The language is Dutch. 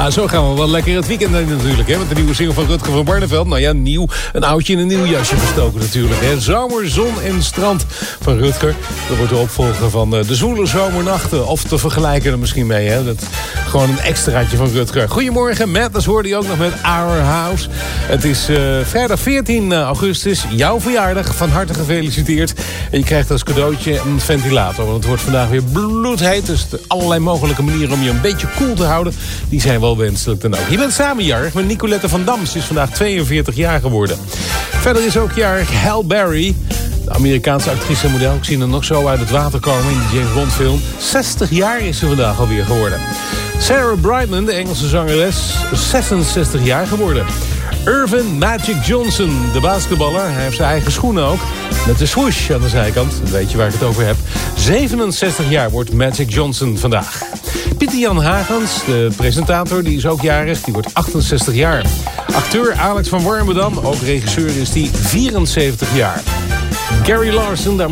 Ja, zo gaan we wel lekker het weekend in natuurlijk. Hè? Met de nieuwe single van Rutger van Barneveld. Nou ja, nieuw. Een oudje in een nieuw jasje verstoken natuurlijk. Hè? Zomer, zon en strand van Rutger. Dat wordt de opvolger van de zwoele zomernachten. Of te vergelijken er misschien mee. Hè? Dat gewoon een extraatje van Rutger. Goedemorgen, Matt. Dat hoorde je ook nog met Our House. Het is vrijdag 14 augustus. Jouw verjaardag. Van harte gefeliciteerd. En je krijgt als cadeautje een ventilator. Want het wordt vandaag weer bloedheet. Dus allerlei mogelijke manieren om je een beetje koel te houden. Die zijn wel wenselijk dan ook. Je bent samen jarig met Nicolette van Dam. Ze is vandaag 42 jaar geworden. Verder is ook jarig Halle Berry. De Amerikaanse actrice en model. Ik zie haar nog zo uit het water komen in de James Bond film. 60 jaar is ze vandaag alweer geworden. Sarah Brightman, de Engelse zangeres, 66 jaar geworden. Irvin Magic Johnson, de basketballer. Hij heeft zijn eigen schoenen ook. Met de swoosh aan de zijkant. Dan weet je waar ik het over heb. 67 jaar wordt Magic Johnson vandaag. Pieter Jan Hagens, de presentator, die is ook jarig. Die wordt 68 jaar. Acteur Alex van Warmerdam, ook regisseur, is die 74 jaar. Gary Larson,